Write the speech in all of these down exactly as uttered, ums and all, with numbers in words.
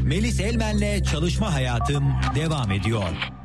Melis Elmen'le Çalışma Hayatım devam ediyor.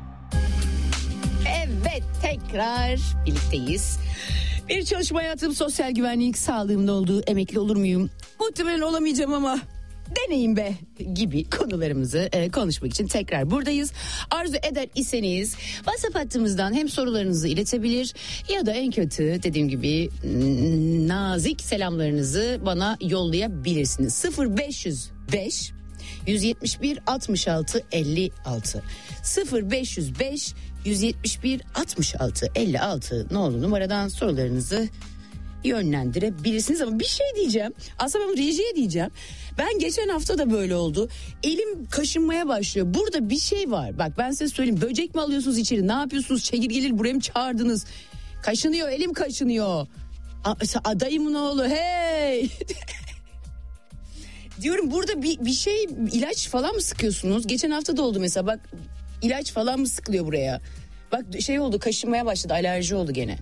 Evet, tekrar birlikteyiz. Bir çalışma hayatım, sosyal güvenlik, sağlığımda olduğu, emekli olur muyum? Muhtemelen olamayacağım ama deneyim be gibi konularımızı e, konuşmak için tekrar buradayız. Arzu eder iseniz WhatsApp hattımızdan hem sorularınızı iletebilir ya da en kötü dediğim gibi nazik selamlarınızı bana yollayabilirsiniz. sıfır beş yüz beş yüz yetmiş bir altmış altı elli altı sıfır beş yüz beş yüz yetmiş bir altmış altı elli altı nolu numaradan sorularınızı yönlendirebilirsiniz. Ama bir şey diyeceğim, aslında ben rejiye diyeceğim. Ben geçen hafta da böyle oldu. Elim kaşınmaya başlıyor. Burada bir şey var. Bak ben size söyleyeyim. Böcek mi alıyorsunuz içeri? Ne yapıyorsunuz? Çekirgeleri buraya mı çağırdınız? Kaşınıyor, elim kaşınıyor. Adayımın oğlu, hey. Diyorum burada bir, bir şey, ilaç falan mı sıkıyorsunuz? Geçen hafta da oldu mesela, bak ilaç falan mı sıkılıyor buraya? Bak şey oldu, kaşınmaya başladı, alerji oldu gene.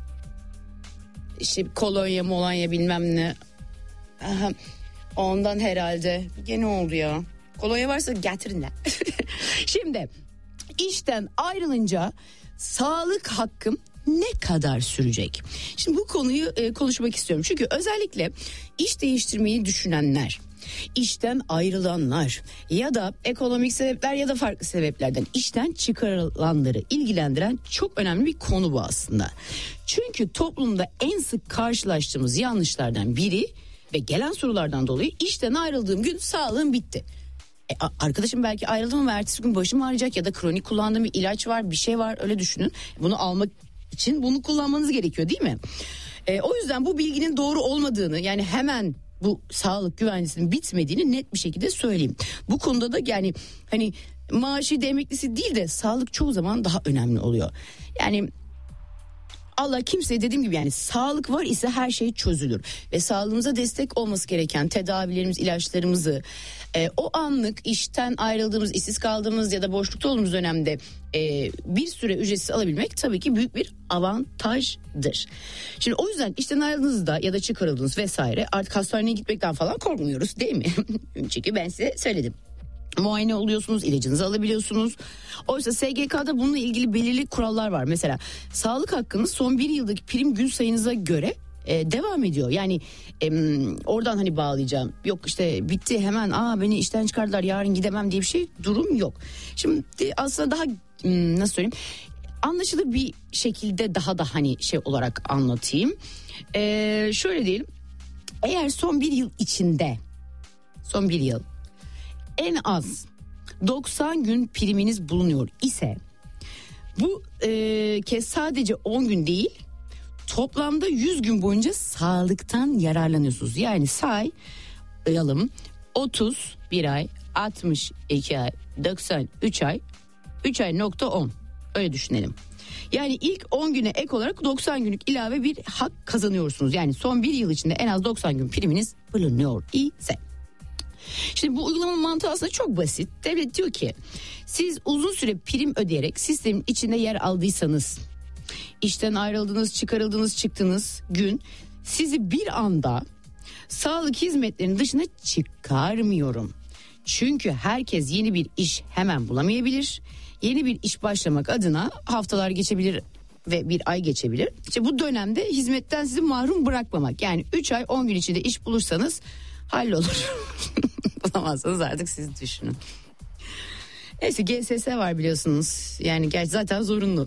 İşte kolonya molonya bilmem ne. Aha, ondan herhalde gene oldu ya. Kolonya varsa getirin de. Şimdi işten ayrılınca sağlık hakkım ne kadar sürecek? Şimdi bu konuyu e, konuşmak istiyorum. Çünkü özellikle iş değiştirmeyi düşünenler, işten ayrılanlar ya da ekonomik sebepler ya da farklı sebeplerden işten çıkarılanları ilgilendiren çok önemli bir konu bu aslında. Çünkü toplumda en sık karşılaştığımız yanlışlardan biri ve gelen sorulardan dolayı işten ayrıldığım gün sağlığım bitti. E, arkadaşım belki ayrıldım ve ertesi gün başım ağrıyacak ya da kronik kullandığım bir ilaç var, bir şey var, öyle düşünün. Bunu almak için bunu kullanmanız gerekiyor değil mi? E, o yüzden bu bilginin doğru olmadığını, yani hemen bu sağlık güvencesinin bitmediğini net bir şekilde söyleyeyim. Bu konuda da yani hani maaşı da emeklisi değil de sağlık çoğu zaman daha önemli oluyor. Yani Allah kimseye dediğim gibi yani sağlık var ise her şey çözülür. Ve sağlığımıza destek olması gereken tedavilerimiz, ilaçlarımızı e, o anlık işten ayrıldığımız, işsiz kaldığımız ya da boşlukta olduğumuz dönemde e, bir süre ücretsiz alabilmek tabii ki büyük bir avantajdır. Şimdi o yüzden işten ayrıldığınızda ya da çıkarıldınız vesaire artık hastaneye gitmekten falan korkmuyoruz değil mi? Çünkü ben size söyledim. Muayene oluyorsunuz, ilacınızı alabiliyorsunuz. Oysa S G K'da bununla ilgili belirli kurallar var. Mesela sağlık hakkınız son bir yıldaki prim gün sayınıza göre e, devam ediyor. Yani e, oradan hani bağlayacağım. Yok işte bitti hemen, aa beni işten çıkardılar yarın gidemem diye bir şey, durum yok. Şimdi aslında daha nasıl söyleyeyim, anlaşılır bir şekilde daha da hani şey olarak anlatayım. E, şöyle diyelim, eğer son bir yıl içinde son bir yıl en az doksan gün priminiz bulunuyor ise bu e, kez sadece on gün değil, toplamda yüz gün boyunca sağlıktan yararlanıyorsunuz. Yani sayalım, otuz bir ay, altmış iki ay, doksan üç ay, üç ay nokta on, öyle düşünelim. Yani ilk on güne ek olarak doksan günlük ilave bir hak kazanıyorsunuz. Yani son bir yıl içinde en az doksan gün priminiz bulunuyor ise. Şimdi bu uygulamanın mantığı aslında çok basit. Devlet diyor ki siz uzun süre prim ödeyerek sistemin içinde yer aldıysanız, işten ayrıldınız, çıkarıldınız, çıktınız gün sizi bir anda sağlık hizmetlerinin dışına çıkarmıyorum. Çünkü herkes yeni bir iş hemen bulamayabilir. Yeni bir iş başlamak adına haftalar geçebilir ve bir ay geçebilir. İşte bu dönemde hizmetten sizi mahrum bırakmamak. Yani üç ay on gün içinde iş bulursanız hallolur. Bulamazsanız artık siz düşünün. Neyse, G S S var biliyorsunuz. Yani gerçi zaten zorunlu.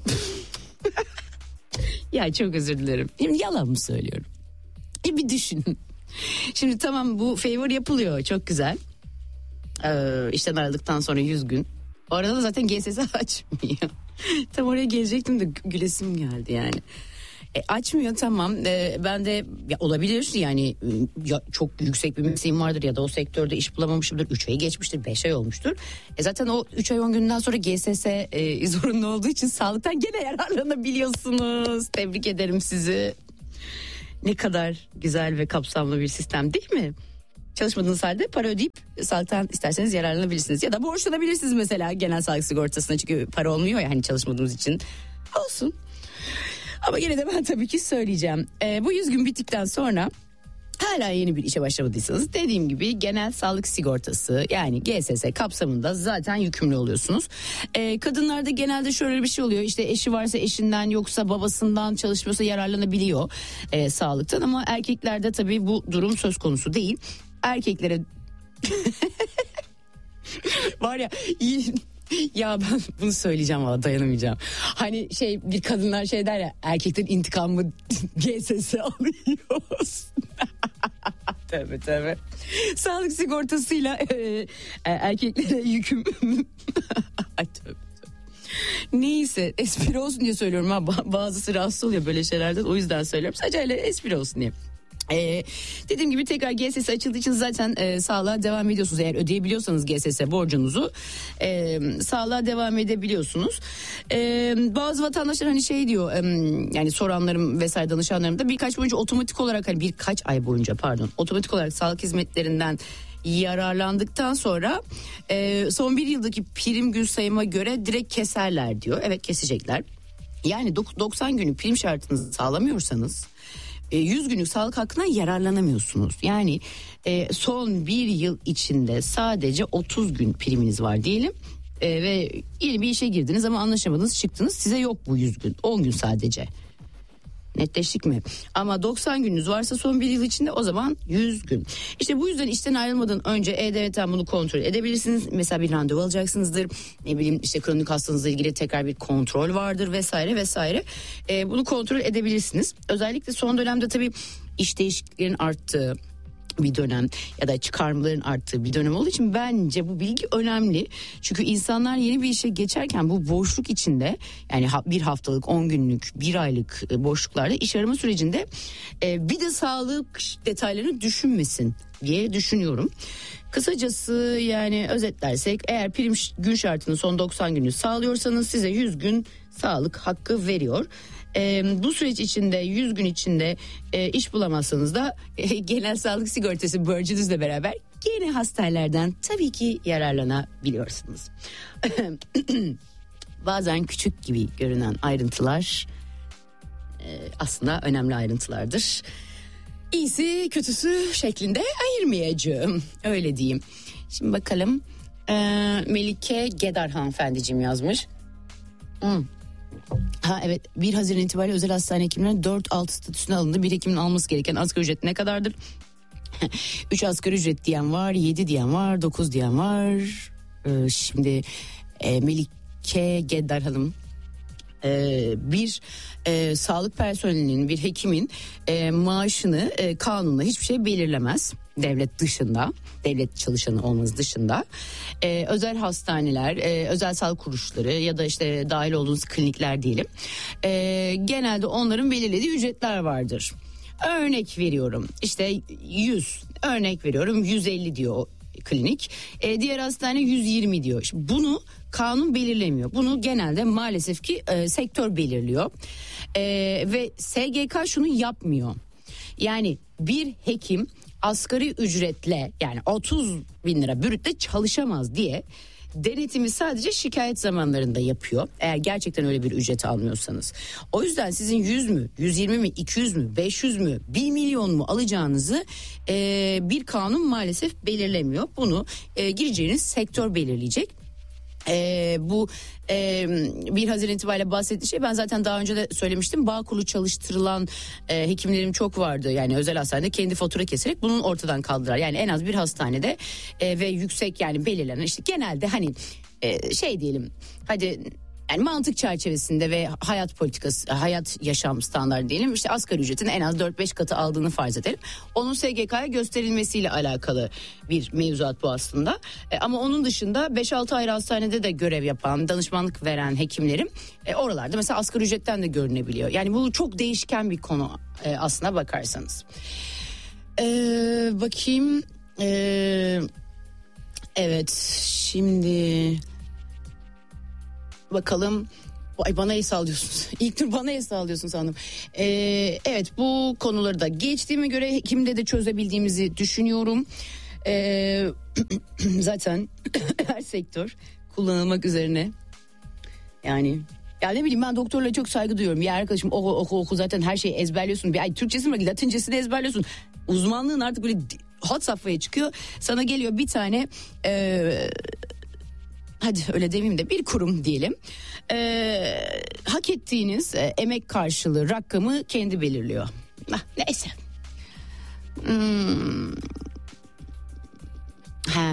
Ya çok özür dilerim. Şimdi yalan mı söylüyorum? E bir düşünün. Şimdi tamam, bu favor yapılıyor, çok güzel. Ee, işten ayrıldıktan sonra yüz gün. O arada da zaten G S S açmıyor. Tam oraya gelecektim de gülesim geldi yani. E, açmıyor tamam, e, ben de ya, olabilir yani ya, çok yüksek bir mesleğim vardır ya da o sektörde iş bulamamışımdır, üç ayı geçmiştir, beş ay olmuştur. E, zaten o üç ay on günden sonra G S S e, zorunlu olduğu için sağlıktan gene yararlanabiliyorsunuz. Tebrik ederim sizi. Ne kadar güzel ve kapsamlı bir sistem değil mi? Çalışmadığınız halde para ödeyip sağlıktan isterseniz yararlanabilirsiniz. Ya da borçlanabilirsiniz mesela genel sağlık sigortasına, çünkü para olmuyor ya hani çalışmadığımız için. Olsun. Ama yine de ben tabii ki söyleyeceğim. Ee, bu yüz gün bittikten sonra hala yeni bir işe başlamadıysanız dediğim gibi genel sağlık sigortası yani G S S kapsamında zaten yükümlü oluyorsunuz. Ee, kadınlarda genelde şöyle bir şey oluyor, işte eşi varsa eşinden yoksa babasından çalışması yararlanabiliyor e, sağlıktan, ama erkeklerde tabii bu durum söz konusu değil. Erkeklere var ya iyi. Ya ben bunu söyleyeceğim ama dayanamayacağım. Hani şey, bir kadınlar şey der ya, erkeklerin intikamı G S S alıyoruz. Tövbe tövbe. Sağlık sigortasıyla e, e, erkeklere yüküm. Ay tövbe tövbe. Neyse, espri olsun diye söylüyorum ha. Bazısı rahatsız oluyor böyle şeylerden, o yüzden söylüyorum. Sadece öyle espri olsun diye. Ee, dediğim gibi tekrar G S S açıldığı için zaten e, sağlığa devam ediyorsunuz. Eğer ödeyebiliyorsanız G S S borcunuzu e, sağlığa devam edebiliyorsunuz. E, bazı vatandaşlar hani şey diyor, e, yani soranlarım vesaire, danışanlarım da birkaç boyunca otomatik olarak hani birkaç ay boyunca pardon otomatik olarak sağlık hizmetlerinden yararlandıktan sonra e, son bir yıldaki prim gün sayıma göre direkt keserler diyor. Evet, kesecekler. Yani doksan günlük prim şartınızı sağlamıyorsanız yüz günlük sağlık hakkından yararlanamıyorsunuz. Yani e, son bir yıl içinde sadece otuz gün priminiz var diyelim e, ve yeni bir işe girdiniz ama anlaşamadınız, çıktınız, size yok bu yüz gün, on gün sadece. Netleştik mi? Ama doksan gününüz varsa son bir yıl içinde, o zaman yüz gün. İşte bu yüzden işten ayrılmadan önce E-Devlet'ten bunu kontrol edebilirsiniz. Mesela bir randevu alacaksınızdır. Ne bileyim işte kronik hastalığınızla ilgili tekrar bir kontrol vardır vesaire vesaire. Ee, bunu kontrol edebilirsiniz. Özellikle son dönemde tabii iş değişikliklerin arttığı bir dönem ya da çıkarmaların arttığı bir dönem olduğu için bence bu bilgi önemli. Çünkü insanlar yeni bir işe geçerken bu boşluk içinde, yani bir haftalık, on günlük, bir aylık boşluklarda iş arama sürecinde bir de sağlık detaylarını düşünmesin diye düşünüyorum. Kısacası yani özetlersek, eğer prim gün şartını son doksan günü sağlıyorsanız size yüz gün sağlık hakkı veriyor. Ee, bu süreç içinde, yüz gün içinde e, iş bulamazsanız da e, genel sağlık sigortası borcunuzla beraber gene hastanelerden tabii ki yararlanabiliyorsunuz. Bazen küçük gibi görünen ayrıntılar e, aslında önemli ayrıntılardır. İyisi kötüsü şeklinde ayırmayacağım, öyle diyeyim. Şimdi bakalım, ee, Melike Gedar hanımefendiciğim yazmış. Hmm. Ha evet, bir Haziran itibariyle özel hastane hekimlerine dört altı statüsüne alındı. Bir hekimin alması gereken asgari ücret ne kadardır? üç asgari ücret diyen var, yedi diyen var, dokuz diyen var. Ee, şimdi e, Melike Gedar Hanım, Ee, bir e, sağlık personelinin, bir hekimin e, maaşını e, kanunla hiçbir şey belirlemez. Devlet dışında, devlet çalışanı olmanız dışında. Ee, özel hastaneler, e, özel sağlık kuruluşları ya da işte dahil olduğunuz klinikler diyelim. E, genelde onların belirlediği ücretler vardır. Örnek veriyorum, işte yüz, örnek veriyorum yüz elli diyor klinik. E, diğer hastane yüz yirmi diyor. Şimdi bunu kanun belirlemiyor. Bunu genelde maalesef ki e, sektör belirliyor. E, ve S G K şunu yapmıyor. Yani bir hekim asgari ücretle, yani otuz bin lira brütle çalışamaz diye denetimi sadece şikayet zamanlarında yapıyor. Eğer gerçekten öyle bir ücret almıyorsanız. O yüzden sizin yüz mü, yüz yirmi mi, iki yüz mü, beş yüz mü, bir milyon mu alacağınızı e, bir kanun maalesef belirlemiyor. Bunu e, gireceğiniz sektör belirleyecek. Ee, bu e, bir Haziran itibariyle bahsettiği şey, ben zaten daha önce de söylemiştim. Bağkur'u çalıştırılan e, hekimlerim çok vardı. Yani özel hastanede kendi fatura keserek bunun ortadan kaldırar. Yani en az bir hastanede e, ve yüksek, yani belirlenen işte genelde hani e, şey diyelim, hadi yani mantık çerçevesinde ve hayat politikası, hayat yaşam standartı diyelim, işte asgari ücretin en az dört beş katı aldığını farz edelim. Onun S G K'ya gösterilmesiyle alakalı bir mevzuat bu aslında. E, ama onun dışında beş altı ayrı hastanede de görev yapan, danışmanlık veren hekimlerim e, oralarda mesela asgari ücretten de görünebiliyor. Yani bu çok değişken bir konu e, aslına bakarsanız. E, bakayım. E, evet, şimdi... Bakalım. Ay, bana el sallıyorsunuz. İlk tur bana el sallıyorsun sandım. Ee, evet, bu konuları da geçtiğime göre hekimde de çözebildiğimizi düşünüyorum. Ee, zaten her sektör kullanılmak üzerine. Yani ya ne bileyim, ben doktorlara çok saygı duyuyorum. Bir arkadaşım oku oku oku zaten her şeyi ezberliyorsun. Bir ay Türkçesi mi, Latincesi de ezberliyorsun. uzmanlığın artık böyle had safhaya çıkıyor. Sana geliyor bir tane e, hadi öyle demeyeyim de bir kurum diyelim. E, hak ettiğiniz e, emek karşılığı rakamı kendi belirliyor. Ah, neyse. Hmm. Ha.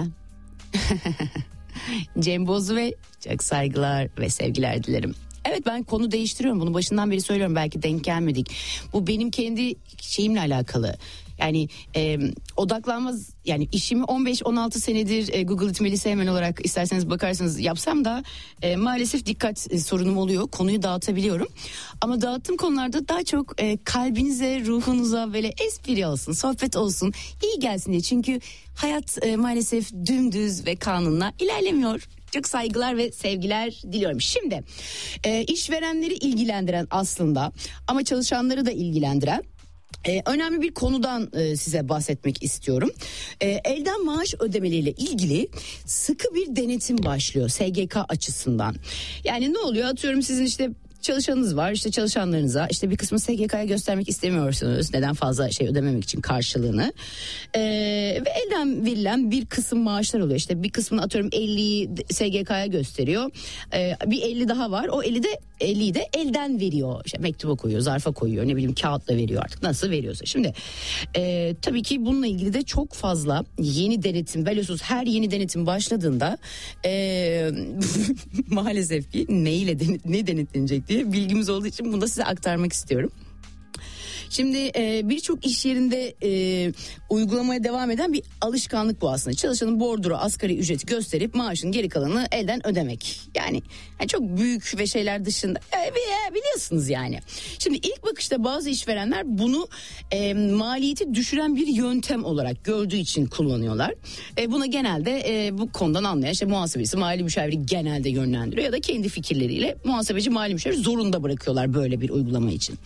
Cem Bozu ve çok saygılar ve sevgiler dilerim. Evet, ben konu değiştiriyorum, bunu başından beri söylüyorum, belki denk gelmedik. Bu benim kendi şeyimle alakalı. Yani e, odaklanmaz, yani işimi on beş on altı senedir e, Google It Melisa Hemen olarak isterseniz bakarsanız yapsam da e, maalesef dikkat e, sorunum oluyor. Konuyu dağıtabiliyorum. Ama dağıttığım konularda daha çok e, kalbinize, ruhunuza böyle espri olsun, sohbet olsun, iyi gelsin diye. Çünkü hayat e, maalesef dümdüz ve kanunla ilerlemiyor. Çok saygılar ve sevgiler diliyorum. Şimdi e, işverenleri ilgilendiren aslında ama çalışanları da ilgilendiren Ee, önemli bir konudan e, size bahsetmek istiyorum. Ee, elden maaş ödemeleriyle ilgili sıkı bir denetim başlıyor S G K açısından. Yani ne oluyor? Atıyorum, sizin işte çalışanınız var, işte çalışanlarınıza işte bir kısmı S G K'ya göstermek istemiyorsunuz, neden fazla şey ödememek için karşılığını ee, ve elden verilen bir kısım maaşlar oluyor. İşte bir kısmını atıyorum elliyi S G K'ya gösteriyor, ee, bir elli daha var, o elli de elliyi de elden veriyor, işte mektuba koyuyor, zarfa koyuyor, ne bileyim kağıtla veriyor, artık nasıl veriyorsa. Şimdi e, tabii ki bununla ilgili de çok fazla yeni denetim, biliyorsunuz her yeni denetim başladığında e, maalesef ki neyle denet, ne denetlenecek diye bilgimiz olduğu için bunu da size aktarmak istiyorum. Şimdi e, birçok iş yerinde e, uygulamaya devam eden bir alışkanlık bu aslında. Çalışanın bordro asgari ücreti gösterip maaşın geri kalanını elden ödemek. Yani, yani çok büyük ve şeyler dışında e, biliyorsunuz yani. Şimdi ilk bakışta bazı işverenler bunu e, maliyeti düşüren bir yöntem olarak gördüğü için kullanıyorlar. E, buna genelde e, bu konudan anlayan işte muhasebecisi, mali müşaviri genelde yönlendiriyor ya da kendi fikirleriyle muhasebeci, mali müşaviri zorunda bırakıyorlar böyle bir uygulama için.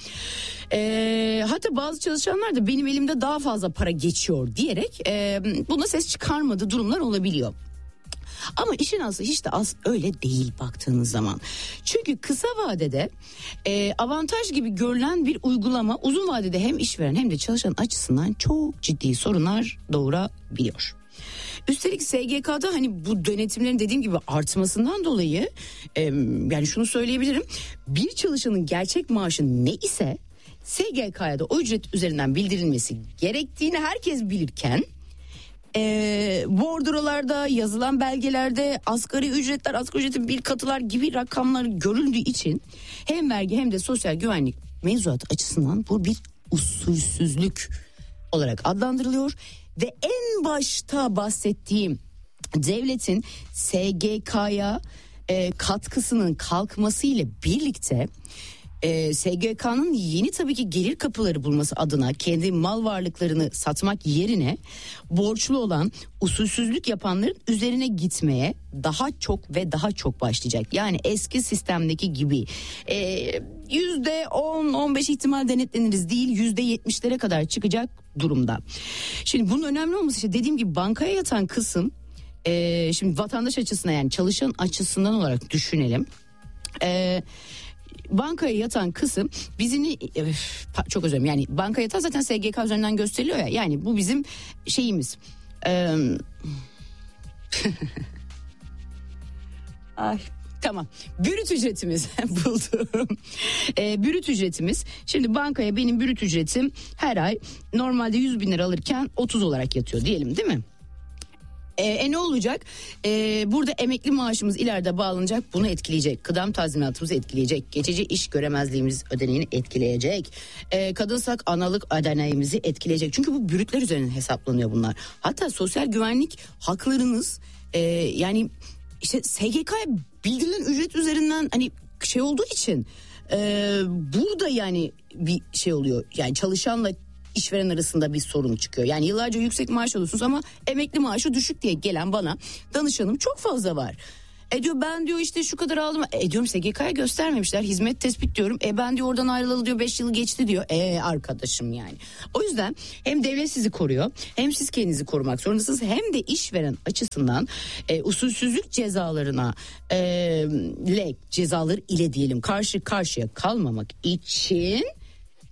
E, hatta bazı çalışanlar da benim elimde daha fazla para geçiyor diyerek e, buna ses çıkarmadığı durumlar olabiliyor. Ama işin aslı hiç de az öyle değil baktığınız zaman. Çünkü kısa vadede e, avantaj gibi görülen bir uygulama uzun vadede hem işveren hem de çalışan açısından çok ciddi sorunlar doğurabiliyor. Üstelik S G K'da hani bu denetimlerin dediğim gibi artmasından dolayı e, yani şunu söyleyebilirim. Bir çalışanın gerçek maaşı ne ise S G K'ya da o ücret üzerinden bildirilmesi gerektiğini herkes bilirken e, bordrolarda, yazılan belgelerde asgari ücretler, asgari ücretin bir katılar gibi rakamlar görüldüğü için hem vergi hem de sosyal güvenlik mevzuatı açısından bu bir usulsüzlük olarak adlandırılıyor ve en başta bahsettiğim devletin S G K'ya e, katkısının kalkması ile birlikte Ee, S G K'nın yeni tabii ki gelir kapıları bulması adına kendi mal varlıklarını satmak yerine borçlu olan, usulsüzlük yapanların üzerine gitmeye daha çok ve daha çok başlayacak. Yani eski sistemdeki gibi yüzde on on beş ihtimal denetleniriz değil, yüzde yetmişlere kadar çıkacak durumda. Şimdi bunun önemli olması işte dediğim gibi bankaya yatan kısım, e, şimdi vatandaş açısından yani çalışan açısından olarak düşünelim. Eee Bankaya yatan kısım bizini öf, çok özür dilerim, yani bankaya yatan zaten S G K üzerinden gösteriliyor ya, yani bu bizim şeyimiz. Ee... Ay tamam, brüt ücretimiz buldum. Ee, brüt ücretimiz, şimdi bankaya benim brüt ücretim her ay normalde yüz bin lira alırken otuz olarak yatıyor diyelim, değil mi? E, e ne olacak? E, burada emekli maaşımız ileride bağlanacak, bunu etkileyecek. Kıdem tazminatımızı etkileyecek. Geçici iş göremezliğimiz ödeneğini etkileyecek. E, kadınsak analık ödeneğimizi etkileyecek. Çünkü bu brütler üzerinden hesaplanıyor bunlar. Hatta sosyal güvenlik haklarınız e, yani işte S G K'ya bildirilen ücret üzerinden hani şey olduğu için e, burada yani bir şey oluyor. Yani çalışanla işveren arasında bir sorun çıkıyor. Yani yıllarca yüksek maaş alıyorsunuz ama emekli maaşı düşük diye gelen bana danışanım çok fazla var. E diyor ben diyor işte şu kadar aldım. E diyorum S G K'ya göstermemişler, hizmet tespit diyorum. E ben diyor oradan ayrılalı diyor beş yıl geçti diyor. E arkadaşım yani. O yüzden hem devlet sizi koruyor, hem siz kendinizi korumak zorundasınız, hem de işveren açısından e, usulsüzlük cezalarına e, le, cezaları ile diyelim karşı karşıya kalmamak için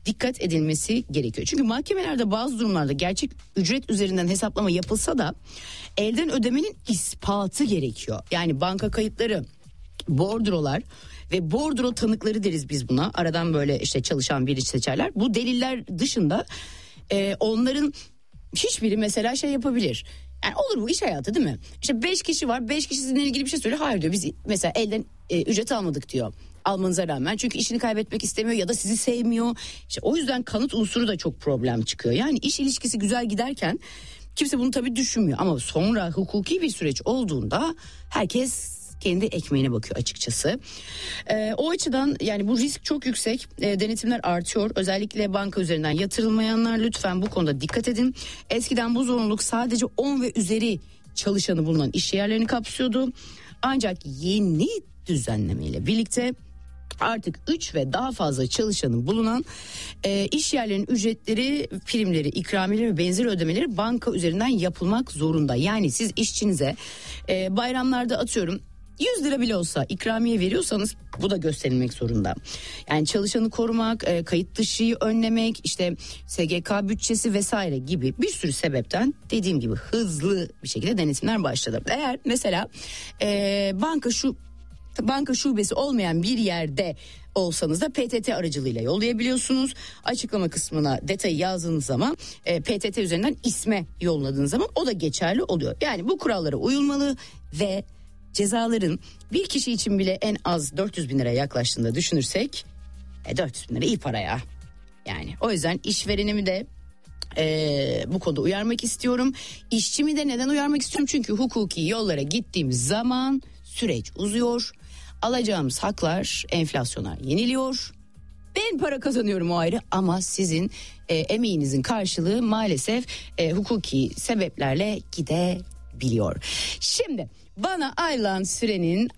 dikkat edilmesi gerekiyor. Çünkü mahkemelerde bazı durumlarda gerçek ücret üzerinden hesaplama yapılsa da elden ödemenin ispatı gerekiyor. Yani banka kayıtları, bordrolar ve bordro tanıkları deriz biz buna. Aradan böyle işte çalışan bir iş seçerler. Bu deliller dışında e, onların hiçbiri mesela şey yapabilir. Yani olur, bu iş hayatı değil mi? İşte beş kişi var, beş kişi sizinle ilgili bir şey söylüyor. Hayır diyor, biz mesela elden e, ücret almadık diyor. Almanıza rağmen, çünkü işini kaybetmek istemiyor ya da sizi sevmiyor. İşte o yüzden kanıt unsuru da çok problem çıkıyor. Yani iş ilişkisi güzel giderken kimse bunu tabii düşünmüyor. Ama sonra hukuki bir süreç olduğunda herkes kendi ekmeğine bakıyor açıkçası. Ee, o açıdan yani bu risk çok yüksek. Ee, denetimler artıyor. Özellikle banka üzerinden yatırılmayanlar lütfen bu konuda dikkat edin. Eskiden bu zorunluluk sadece on ve üzeri çalışanı bulunan iş yerlerini kapsıyordu. Ancak yeni düzenlemeyle birlikte artık üç ve daha fazla çalışanın bulunan e, iş yerlerinin ücretleri, primleri, ikramiyeleri ve benzeri ödemeleri banka üzerinden yapılmak zorunda. Yani siz işçinize e, bayramlarda atıyorum yüz lira bile olsa ikramiye veriyorsanız bu da gösterilmek zorunda. Yani çalışanı korumak, e, kayıt dışıyı önlemek, işte S G K bütçesi vesaire gibi bir sürü sebepten dediğim gibi hızlı bir şekilde denetimler başladı. Eğer mesela e, banka şu banka şubesi olmayan bir yerde olsanız da P T T aracılığıyla yollayabiliyorsunuz. Açıklama kısmına detayı yazdığınız zaman e, P T T üzerinden isme yolladığınız zaman o da geçerli oluyor. Yani bu kurallara uyulmalı ve cezaların bir kişi için bile en az dört yüz bin liraya yaklaştığında düşünürsek e, dört yüz bin lira iyi para ya. Yani o yüzden işverenimi de e, bu konuda uyarmak istiyorum. İşçimi de neden uyarmak istiyorum? Çünkü hukuki yollara gittiğimiz zaman süreç uzuyor. Alacağımız haklar enflasyona yeniliyor. Ben para kazanıyorum o ayrı, ama sizin e, emeğinizin karşılığı maalesef e, hukuki sebeplerle gidebiliyor. Şimdi bana ayrılan sürenin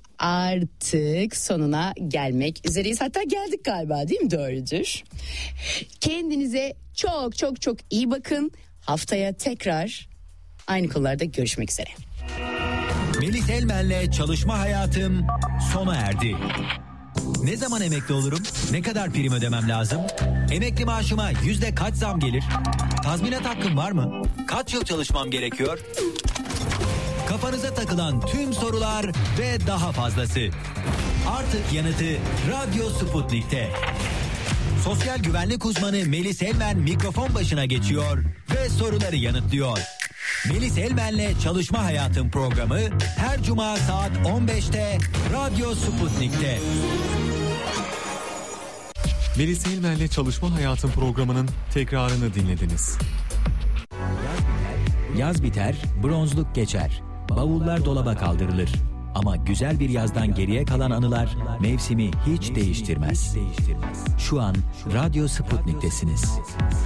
artık sonuna gelmek üzereyiz. Hatta geldik galiba, değil mi? Doğrudur. Kendinize çok çok çok iyi bakın. Haftaya tekrar aynı konularda görüşmek üzere. Melis Elmen'le Çalışma Hayatım sona erdi. Ne zaman emekli olurum? Ne kadar prim ödemem lazım? Emekli maaşıma yüzde kaç zam gelir? Tazminat hakkım var mı? Kaç yıl çalışmam gerekiyor? Kafanıza takılan tüm sorular ve daha fazlası. Artık yanıtı Radyo Sputnik'te. Sosyal güvenlik uzmanı Melis Elmen mikrofon başına geçiyor ve soruları yanıtlıyor. Melis Elmen'le Çalışma Hayatım programı her cuma saat on beşte Radyo Sputnik'te. Melis Elmen'le Çalışma Hayatım programının tekrarını dinlediniz. Yaz biter, bronzluk geçer. Bavullar dolaba kaldırılır. Ama güzel bir yazdan geriye kalan anılar mevsimi hiç değiştirmez. Şu an Radyo Sputnik'tesiniz.